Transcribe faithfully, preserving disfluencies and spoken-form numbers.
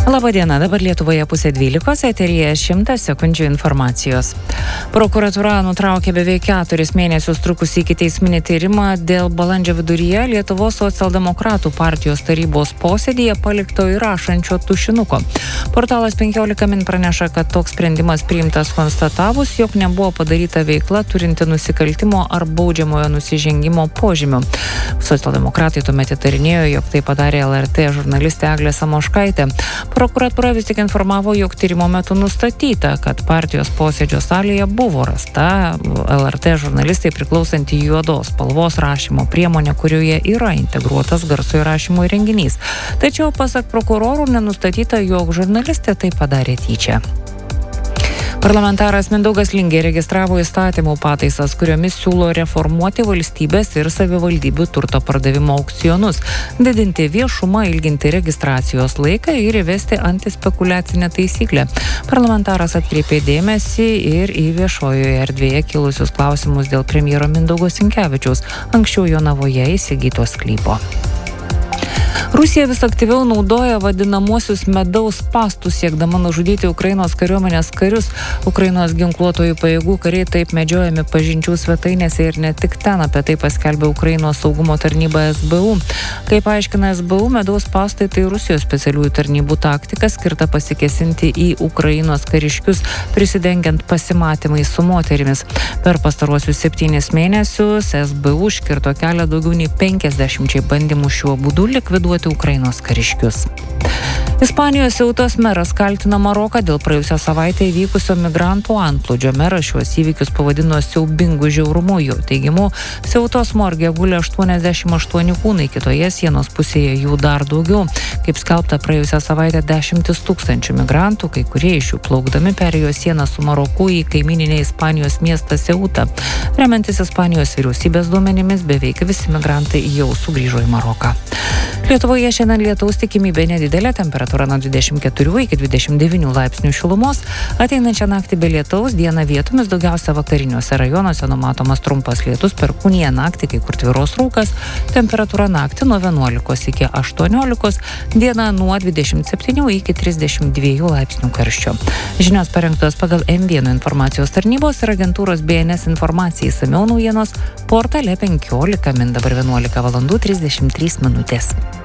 Labadiena, dabar Lietuvoje pusė dvylikos, eteryje šimtas sekundžių informacijos. Prokuratūra nutraukė beveik keturis mėnesius trukusį ikiteisminį tyrimą dėl balandžio viduryje Lietuvos socialdemokratų partijos tarybos posėdyje palikto įrašančio tušinuko. Portalas penkiolika min praneša, kad toks sprendimas priimtas konstatavus, jog nebuvo padaryta veikla turinti nusikaltimo ar baudžiamojo nusižengimo požymių. Socialdemokratai tuomet įtarinėjo, jog tai padarė L R T žurnalistė Eglė Samoškaitė. Prokuratūra vis tik informavo, jog tyrimo metu nustatyta, kad partijos posėdžio salėje buvo rasta L R T žurnalistai priklausanti juodos spalvos rašymo priemonė, kurioje yra integruotas garso įrašymo įrenginys. Tačiau pasak prokurorų nenustatyta, jog žurnalistė tai padarė tyčia. Parlamentaras Mindaugas Lingė registravo įstatymų pataisas, kuriomis siūlo reformuoti valstybės ir savivaldybių turto pardavimo aukcionus, didinti viešumą, ilginti registracijos laiką ir įvesti antispekulacinę taisyklę. Parlamentaras atkreipė dėmesį ir į viešojoje erdvėje kilusius klausimus dėl premjero Mindaugo Sinkevičiaus, anksčiau Jonavoje įsigyto sklypo. Rusija vis aktyviau naudoja vadinamuosius medaus spąstus, siekdama nužudyti Ukrainos kariuomenės karius. Ukrainos ginkluotojų pajėgų kariai taip medžiojami pažinčių svetainėse ir ne tik ten, apie tai paskelbė Ukrainos saugumo tarnyba S B U. Kaip aiškina S B U, medaus spąstai tai Rusijos specialiųjų tarnybų taktika, skirta pasikėsinti į Ukrainos kariškius, prisidengiant pasimatymais su moterimis. Per pastaruosius septynis mėnesius S B U užkirto kelią daugiau nei penkiasdešimčiai bandymų šiuo būdu likviduoti Ukrainos kariškius. Ispanijos Seutos meras kaltina Maroką dėl praėjusią savaitę įvykusio migrantų antplūdžio. Meras šiuos įvykius pavadino siaubingu žiaurumu. Jo teigimu, Seutos morge guli aštuoniasdešimt aštuoni kūnai, kitoje sienos pusėje jų dar daugiau. Kaip skelbta, praėjusią savaitę dešimtis tūkstančių migrantų, kai kurie iš jų plaukdami perėjo sieną su Maroku į kaimininę Ispanijos miestą Seutą. Remiantis Ispanijos vyriausybės duomenimis, beveik visi migrantai jau sugrįžo į Maroką. Lietuvoje šiandien lietaus tikimybė nedidelė, temperatūra nuo dvidešimt keturių iki dvidešimt devynių laipsnių šilumos. Ateinančią naktį be lietaus, dieną vietomis daugiausia vakariniuose rajonuose numatomas trumpas lietus, perkūnija naktį, kai kur tvyros rūkas, temperatūra naktį nuo vienuolikos iki aštuoniolikos, diena nuo dvidešimt septynių iki trisdešimt dviejų laipsnių karščio. Žinios parengtos pagal M vienas informacijos tarnybos ir agentūros B N S informacijai. Išsamiau naujienos portale penkiolika min, dabar vienuolika valandų trisdešimt trys minutės.